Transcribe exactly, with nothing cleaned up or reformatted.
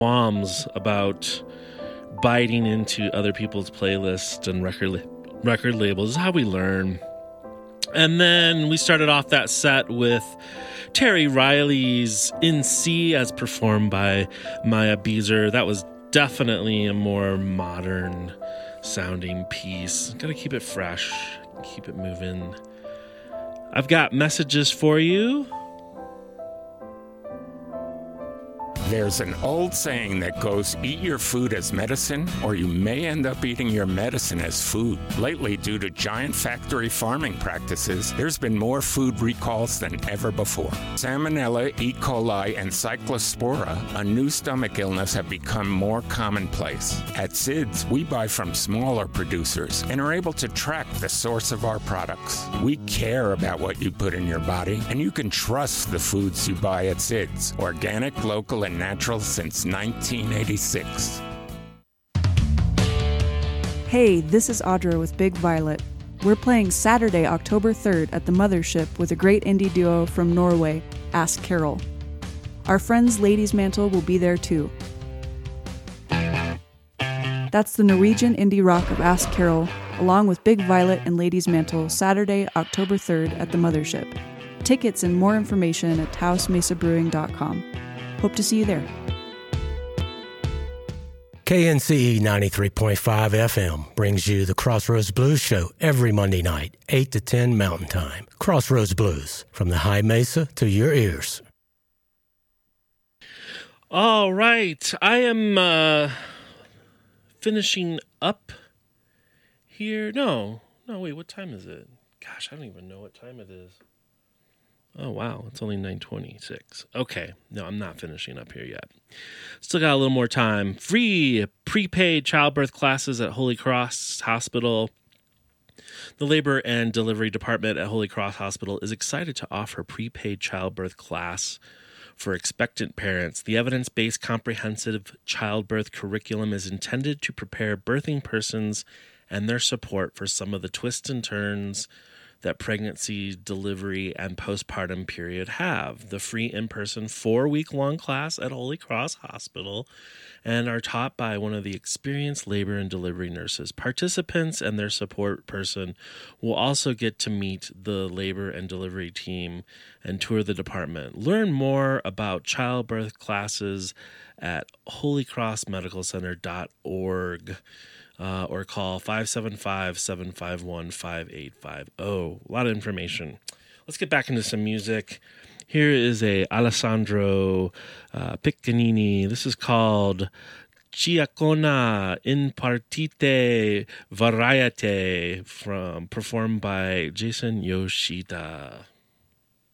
qualms about biting into other people's playlists and record la- record labels. This is how we learn. And then we started off that set with Terry Riley's In C as performed by Maya Beezer. That was definitely a more modern sounding piece. Gotta keep it fresh, keep it moving. I've got messages for you. There's an old saying that goes, eat your food as medicine, or you may end up eating your medicine as food. Lately, due to giant factory farming practices, there's been more food recalls than ever before. Salmonella, E. coli, and Cyclospora, a new stomach illness, have become more commonplace. At S I D S, we buy from smaller producers and are able to track the source of our products. We care about what you put in your body, and you can trust the foods you buy at S I D S. Organic, local, and natural since nineteen eighty-six. Hey, this is Audra with Big Violet. We're playing Saturday, October third at the Mothership with a great indie duo from Norway, Ask Carol. Our friends Ladies Mantle will be there too. That's the Norwegian indie rock of Ask Carol, along with Big Violet and Ladies Mantle, Saturday, October third at the Mothership. Tickets and more information at taos mesa brewing dot com. Hope to see you there. K N C E ninety-three point five F M brings you the Crossroads Blues Show every Monday night, eight to ten Mountain Time. Crossroads Blues, from the high mesa to your ears. All right. I am uh, finishing up here. No. No, wait, what time is it? Gosh, I don't even know what time it is. Oh, wow. It's only nine twenty-six. Okay. No, I'm not finishing up here yet. Still got a little more time. Free prepaid childbirth classes at Holy Cross Hospital. The Labor and Delivery Department at Holy Cross Hospital is excited to offer prepaid childbirth class for expectant parents. The evidence-based comprehensive childbirth curriculum is intended to prepare birthing persons and their support for some of the twists and turns that pregnancy, delivery, and postpartum period have. The free in-person four-week-long class at Holy Cross Hospital and are taught by one of the experienced labor and delivery nurses. Participants and their support person will also get to meet the labor and delivery team and tour the department. Learn more about childbirth classes at holy cross medical center dot org. Uh, or call five seven five, seven five one, five eight five zero. A lot of information. Let's get back into some music. Here is a Alessandro uh, Piccanini. This is called Giacona in Partite Variete, from performed by Jason Yoshida.